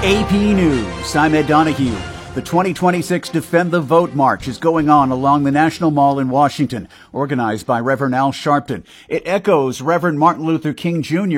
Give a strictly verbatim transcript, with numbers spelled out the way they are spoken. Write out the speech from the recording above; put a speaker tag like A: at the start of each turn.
A: A P News, I'm Ed Donahue. The twenty twenty-six Defend the Vote March is going on along the National Mall in Washington, organized by Reverend Al Sharpton. It echoes Reverend Martin Luther King Junior